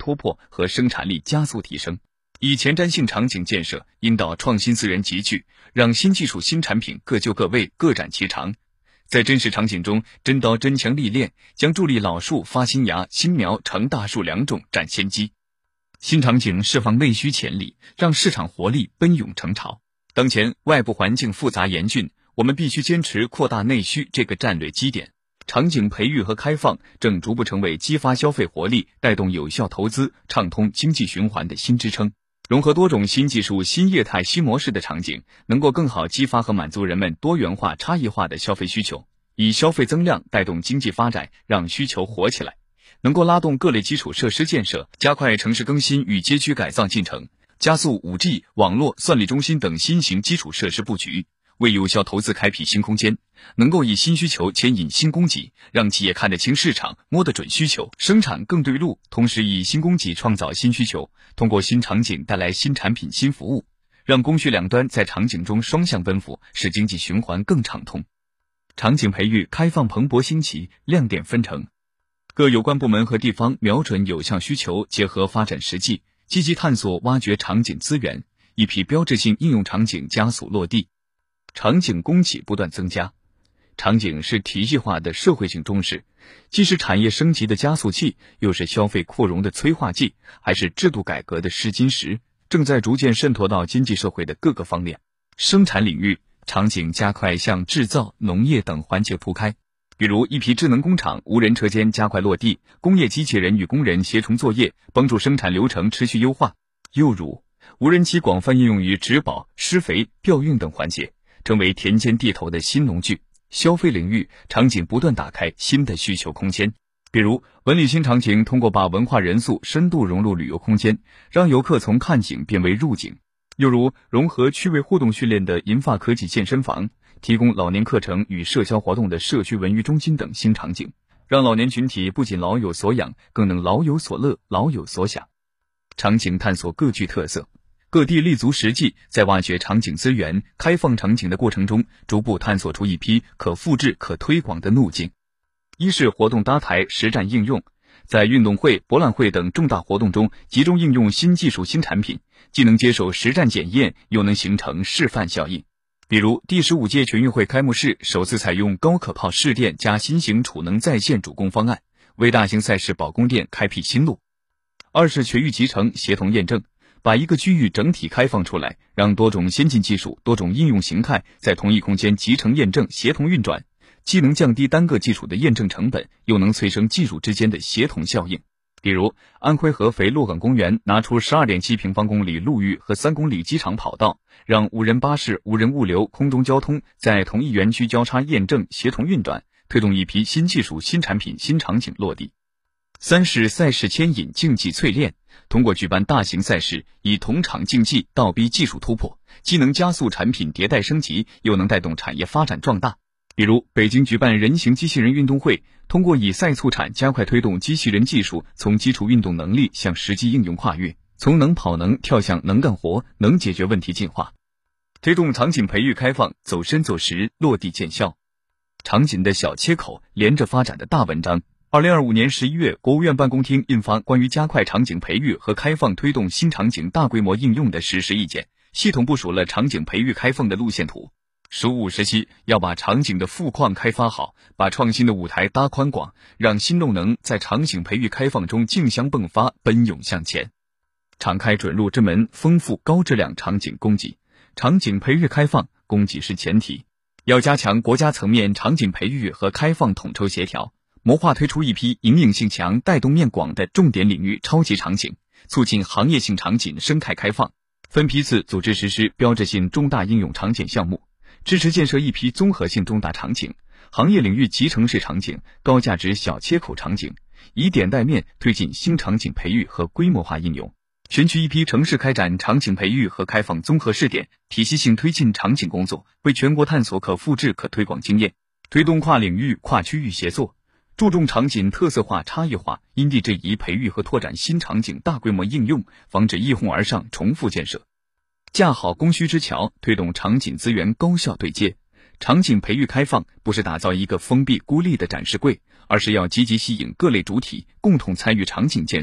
突破和生产力加速提升。以前瞻性场景建设引导创新资源集聚，让新技术新产品各就各位，各展其长。在真实场景中，真刀真枪历练，将助力老树发新芽，新苗成大树两种占先机。新场景释放内需潜力，让市场活力奔涌成潮。当前外部环境复杂严峻，我们必须坚持扩大内需这个战略基点。场景培育和开放正逐步成为激发消费活力、带动有效投资、畅通经济循环的新支撑。融合多种新技术、新业态、新模式的场景，能够更好激发和满足人们多元化、差异化的消费需求，以消费增量带动经济发展，让需求活起来。能够拉动各类基础设施建设，加快城市更新与街区改造进程，加速 5G、网络、算力中心等新型基础设施布局，为有效投资开辟新空间，能够以新需求牵引新供给，让企业看得清市场，摸得准需求，生产更对路，同时以新供给创造新需求，通过新场景带来新产品、新服务，让供需两端在场景中双向奔赴，使经济循环更畅通。场景培育开放蓬勃兴起，亮点纷呈。各有关部门和地方瞄准有效需求，结合发展实际，积极探索挖掘场景资源，一批标志性应用场景加速落地。场景供给不断增加，场景是体系化的社会性中势，既是产业升级的加速器，又是消费扩容的催化剂，还是制度改革的试金石，正在逐渐渗透到经济社会的各个方面。生产领域，场景加快向制造、农业等环节铺开，比如一批智能工厂、无人车间加快落地，工业机器人与工人协同作业，帮助生产流程持续优化。又如无人机广泛应用于植保、施肥、调运等环节，成为田间地头的新农具。消费领域，场景不断打开新的需求空间，比如文旅新场景通过把文化元素深度融入旅游空间，让游客从看景变为入景。又如融合趣味互动训练的银发科技健身房，提供老年课程与社交活动的社区文娱中心等新场景，让老年群体不仅老有所养，更能老有所乐、老有所享。场景探索各具特色，各地立足实际，在挖掘场景资源、开放场景的过程中，逐步探索出一批可复制、可推广的路径。一是活动搭台、实战应用，在运动会、博览会等重大活动中集中应用新技术、新产品，既能接受实战检验，又能形成示范效应。比如第15届全运会开幕式首次采用高可靠试电加新型储能在线主供方案，为大型赛事保供电开辟新路。二是全域集成、协同验证，把一个区域整体开放出来，让多种先进技术、多种应用形态在同一空间集成验证、协同运转，既能降低单个技术的验证成本，又能催生技术之间的协同效应。比如安徽合肥洛岗公园拿出 12.7 平方公里陆域和3公里机场跑道，让无人巴士、无人物流、空中交通在同一园区交叉验证、协同运转，推动一批新技术、新产品、新场景落地。三是赛事牵引、竞技淬炼，通过举办大型赛事，以同场竞技倒逼技术突破，既能加速产品迭代升级，又能带动产业发展壮大。比如北京举办人形机器人运动会，通过以赛促产，加快推动机器人技术从基础运动能力向实际应用跨越，从能跑能跳向能干活、能解决问题进化。推动场景培育开放走深走实，落地见效。场景的小切口连着发展的大文章。2025年11月，国务院办公厅印发关于加快场景培育和开放推动新场景大规模应用的实施意见，系统部署了场景培育开放的路线图。十五时期要把场景的富矿开发好，把创新的舞台搭宽广，让新动能在场景培育开放中竞相迸发，奔涌向前。敞开准入之门，丰富高质量场景供给。场景培育开放，供给是前提。要加强国家层面场景培育和开放统筹协调，谋划推出一批引领性强、带动面广的重点领域超级场景，促进行业性场景生态开放，分批次组织实施标志性重大应用场景项目，支持建设一批综合性重大场景、行业领域集成式场景、高价值小切口场景，以点带面推进新场景培育和规模化应用。选取一批城市开展场景培育和开放综合试点，体系性推进场景工作，为全国探索可复制可推广经验，推动跨领域跨区域协作，注重场景特色化差异化，因地制宜培育和拓展新场景大规模应用，防止一哄而上重复建设。架好供需之桥，推动场景资源高效对接。场景培育开放不是打造一个封闭孤立的展示柜，而是要积极吸引各类主体共同参与场景建设，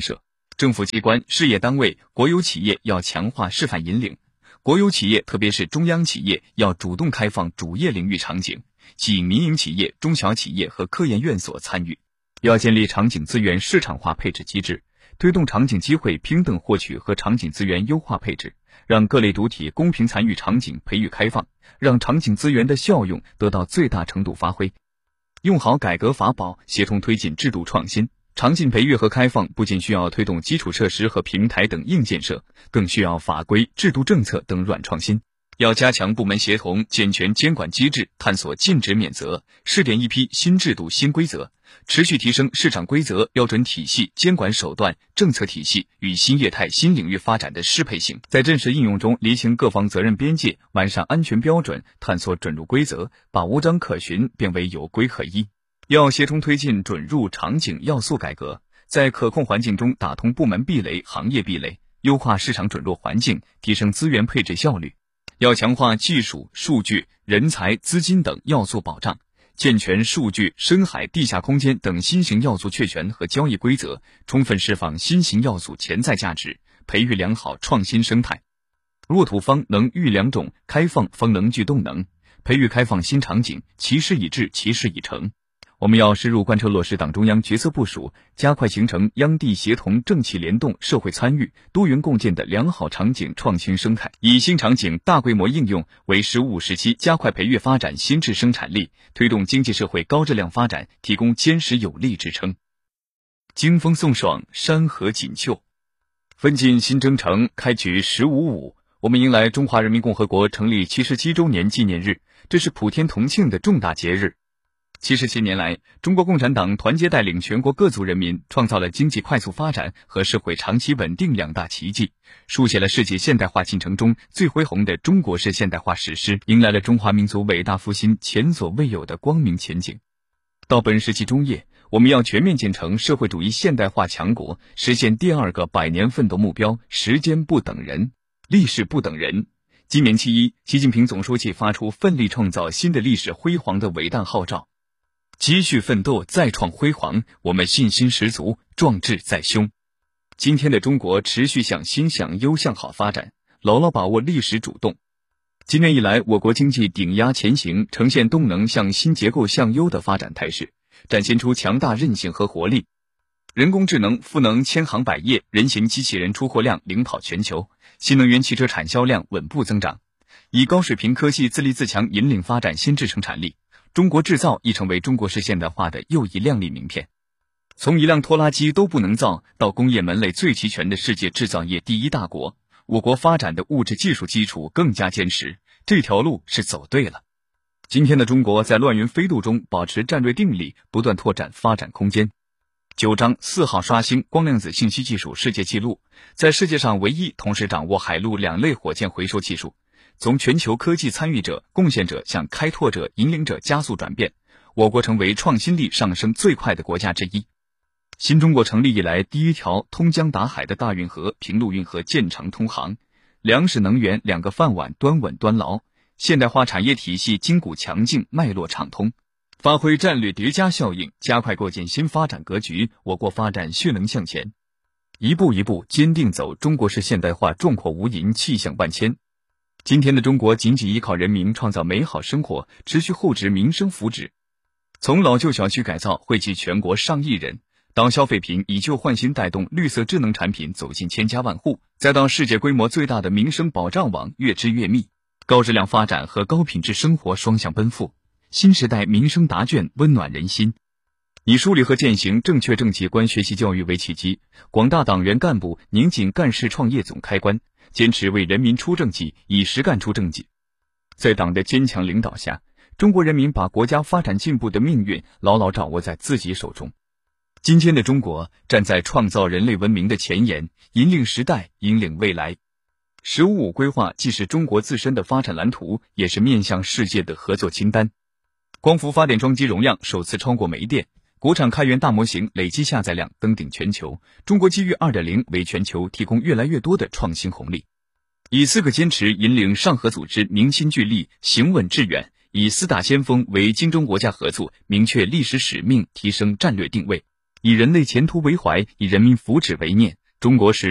政府机关、事业单位、国有企业要强化示范引领，国有企业特别是中央企业要主动开放主业领域场景，吸引民营企业、中小企业和科研院所参与。要建立场景资源市场化配置机制，推动场景机会平等获取和场景资源优化配置，让各类主体公平参与场景培育开放，让场景资源的效用得到最大程度发挥。用好改革法宝，协同推进制度创新。场景培育和开放不仅需要推动基础设施和平台等硬建设，更需要法规、制度政策等软创新。要加强部门协同，健全监管机制，探索禁止免责，试点一批新制度新规则，持续提升市场规则、标准体系、监管手段、政策体系与新业态新领域发展的适配性。在真实应用中厘清各方责任边界，完善安全标准，探索准入规则，把无章可循变为有规可依。要协同推进准入场景要素改革，在可控环境中打通部门壁垒、行业壁垒，优化市场准入环境，提升资源配置效率。要强化技术、数据、人才、资金等要素保障，健全数据、深海、地下空间等新型要素确权和交易规则，充分释放新型要素潜在价值，培育良好创新生态。沃土方能育良种，开放方能聚动能，培育开放新场景，其事已至，其事已成。我们要深入贯彻落实党中央决策部署，加快形成央地协同、政企联动、社会参与、多元共建的良好场景创新生态，以新场景大规模应用为15时期加快培育发展新质生产力，推动经济社会高质量发展提供坚实有力支撑。经风送爽，山河锦绣，奋进新征程，开举15.5，我们迎来中华人民共和国成立77周年纪念日，这是普天同庆的重大节日。77年来，中国共产党团结带领全国各族人民，创造了经济快速发展和社会长期稳定两大奇迹，书写了世界现代化进程中最恢宏的中国式现代化史诗，迎来了中华民族伟大复兴前所未有的光明前景。到本世纪中叶，我们要全面建成社会主义现代化强国，实现第2个100年奋斗目标。时间不等人，历史不等人。今年7一，习近平总书记发出奋力创造新的历史辉煌的伟大号召。继续奋斗，再创辉煌，我们信心十足，壮志在胸。今天的中国持续向新、向优、向好发展，牢牢把握历史主动。今年以来，我国经济顶压前行，呈现动能向新、结构向优的发展态势，展现出强大韧性和活力。人工智能赋能千行百业，人形机器人出货量领跑全球，新能源汽车产销量稳步增长，以高水平科技自立自强引领发展新质生产力。中国制造已成为中国式现代化的又一亮丽名片。从一辆拖拉机都不能造到工业门类最齐全的世界制造业第一大国，我国发展的物质技术基础更加坚实，这条路是走对了。今天的中国在乱云飞渡中保持战略定力，不断拓展发展空间。9章4号刷新光量子信息技术世界纪录，在世界上唯一同时掌握海陆2类火箭回收技术。从全球科技参与者、贡献者向开拓者、引领者加速转变，我国成为创新力上升最快的国家之一。新中国成立以来第一条通江达海的大运河平陆运河建成通航，粮食能源2个饭碗端稳端牢，现代化产业体系筋骨强劲，脉络畅通，发挥战略叠加效应，加快构建新发展格局，我国发展迅能向前，一步一步坚定走中国式现代化壮阔无垠，气象万千。今天的中国紧紧依靠人民创造美好生活，持续厚植民生福祉。从老旧小区改造惠及全国上亿人，到消费品以旧换新带动绿色智能产品走进千家万户，再到世界规模最大的民生保障网越织越密，高质量发展和高品质生活双向奔赴，新时代民生答卷温暖人心。以梳理和践行正确正绩观学习教育为契机，广大党员干部拧紧干事创业总开关，坚持为人民出政绩，以实干出政绩。在党的坚强领导下，中国人民把国家发展进步的命运牢牢掌握在自己手中。今天的中国站在创造人类文明的前沿，引领时代，引领未来。15.5规划既是中国自身的发展蓝图，也是面向世界的合作清单。光伏发电装机容量首次超过煤电，国产开源大模型累计下载量登顶全球，中国机遇 2.0 为全球提供越来越多的创新红利。以4个坚持引领上合组织明心聚力，行稳致远，以4大先锋为京中国家合作，明确历史使命，提升战略定位，以人类前途为怀，以人民福祉为念， 中国是